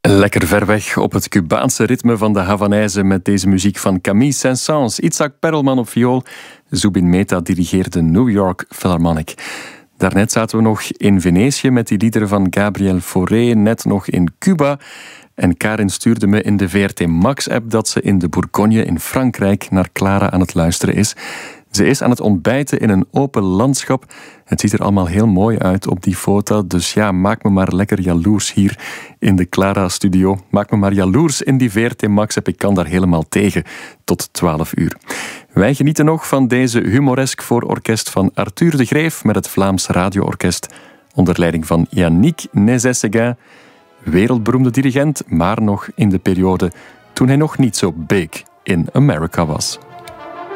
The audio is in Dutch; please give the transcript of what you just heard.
Lekker ver weg op het Cubaanse ritme van de Havanaise met deze muziek van Camille Saint-Saëns, Itzhak Perelman op viool, Zubin Mehta dirigeert de New York Philharmonic. Daarnet zaten we nog in Venetië met die liederen van Gabriel Fauré, net nog in Cuba. En Karin stuurde me in de VRT Max-app dat ze in de Bourgogne in Frankrijk naar Clara aan het luisteren is. Ze is aan het ontbijten in een open landschap. Het ziet er allemaal heel mooi uit op die foto. Dus ja, maak me maar lekker jaloers hier in de Clara-studio. Maak me maar jaloers in die VRT Max-app. Ik kan daar helemaal tegen tot 12 uur. Wij genieten nog van deze humoresk voor orkest van Arthur de Greef met het Vlaams Radio-orkest onder leiding van Yannick Nézet-Séguin. Wereldberoemde dirigent, maar nog in de periode toen hij nog niet zo big in America was.